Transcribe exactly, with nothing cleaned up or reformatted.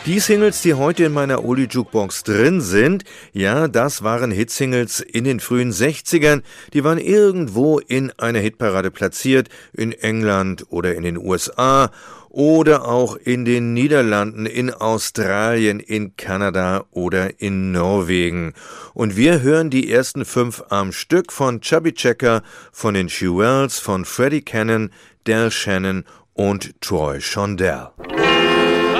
Die Singles, die heute in meiner Oldie-Jukebox drin sind, ja, das waren Hitsingles in den frühen sechzigern. Die waren irgendwo in einer Hitparade platziert, in England oder in den U S A oder auch in den Niederlanden, in Australien, in Kanada oder in Norwegen. Und wir hören die ersten fünf am Stück von Chubby Checker, von den Jewels, von Freddie Cannon, Del Shannon und Troy Shondell.